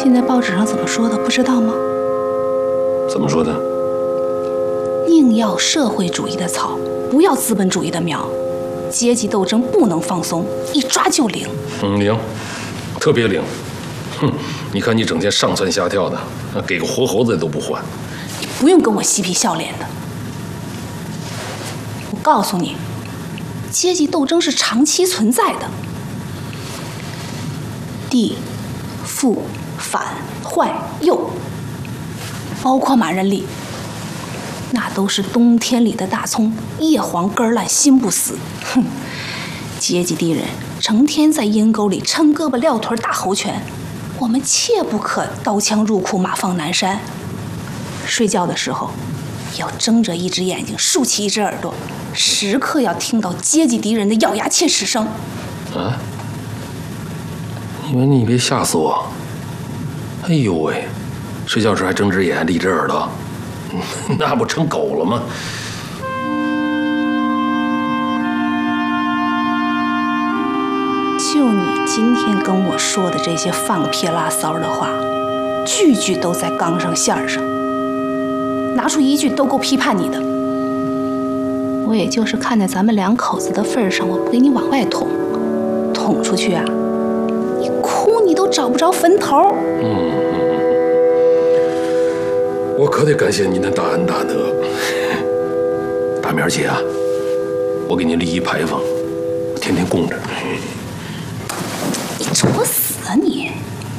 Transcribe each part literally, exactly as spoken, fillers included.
现在报纸上怎么说的，不知道吗？ 怎么说的？ 宁要社会主义的草，不要资本主义的苗。阶级斗争不能放松，一抓就灵。 嗯，灵，特别灵。哼，你看你整天上蹿下跳的，给个活猴子都不换。 你不用跟我嬉皮笑脸的。我告诉你，阶级斗争是长期存在的。地、富、反、坏、右，包括马仁里，那都是冬天里的大葱，叶黄根烂心不死。哼，阶级敌人成天在阴沟里抻胳膊撂腿打猴拳，我们切不可刀枪入库马放南山。睡觉的时候要睁着一只眼睛，竖起一只耳朵，时刻要听到阶级敌人的咬牙切齿声。 啊！你们你别吓死我！哎呦喂，睡觉时还睁只眼立只耳朵，那不成狗了吗？ 就你今天跟我说的这些放屁拉骚的话，句句都在纲上线上，拿出一句都够批判你的。我也就是看在咱们两口子的份上，我不给你往外捅，捅出去啊，你哭你都找不着坟头。 嗯嗯嗯，我可得感谢您的大恩大德。大明儿姐啊，我给您立一牌坊，天天供着。 你戳死啊你！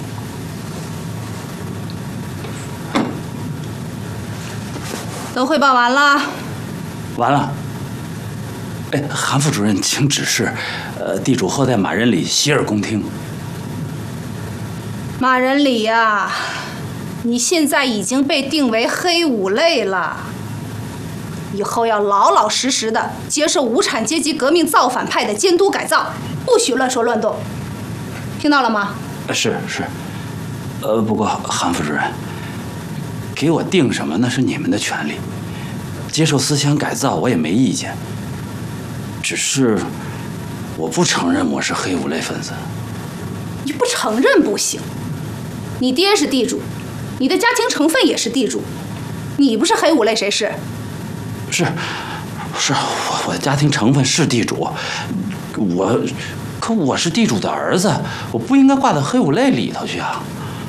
都汇报完了。 完了。哎，韩副主任，请指示，呃，地主后代马仁里洗耳恭听。 马仁里呀，你现在已经被定为黑五类了，以后要老老实实的接受无产阶级革命造反派的监督改造，不许乱说乱动，听到了吗？ 是是，呃，不过韩副主任，给我定什么那是你们的权利，接受思想改造我也没意见。只是，我不承认我是黑五类分子。 你不承认不行。你爹是地主，你的家庭成分也是地主，你不是黑五类谁是？ 是，是我我的家庭成分是地主，我，可我是地主的儿子，我不应该挂到黑五类里头去啊。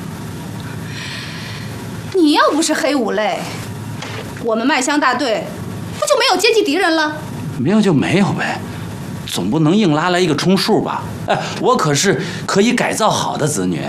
你要不是黑五类，我们麦香大队不就没有阶级敌人了？ 没有就没有呗，总不能硬拉来一个充数吧？哎，我可是可以改造好的子女。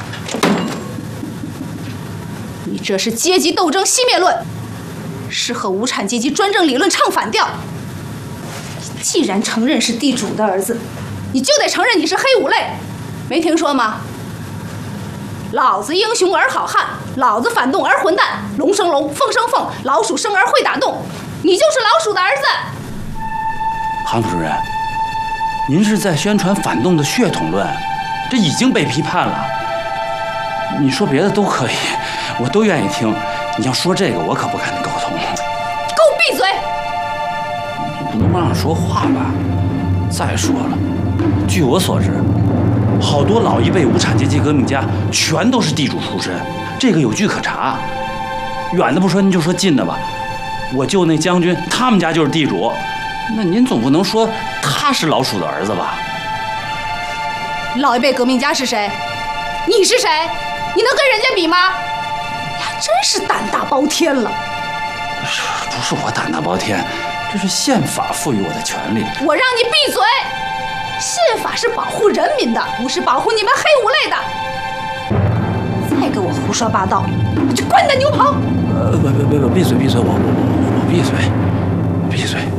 你这是阶级斗争熄灭论，是和无产阶级专政理论唱反调。你既然承认是地主的儿子，你就得承认你是黑五类，没听说吗？老子英雄儿好汉，老子反动儿混蛋，龙生龙，凤生凤，老鼠生儿会打洞，你就是老鼠的儿子。 韩副主任，您是在宣传反动的血统论，这已经被批判了。你说别的都可以，我都愿意听。你要说这个，我可不跟你沟通。 给我闭嘴！ 你不能不让我说话吧？再说了，据我所知，好多老一辈无产阶级革命家全都是地主出身，这个有据可查。远的不说，您就说近的吧。我舅那将军，他们家就是地主。那您总不能说他是老鼠的儿子吧？ 老一辈革命家是谁？你是谁？你能跟人家比吗？你还真是胆大包天了。 不是我胆大包天，这是宪法赋予我的权利。 我让你闭嘴！宪法是保护人民的，不是保护你们黑五类的。再给我胡说八道，我就关你的牛棚！ 呃，别别别别，闭嘴闭嘴，我我我我闭嘴，闭嘴。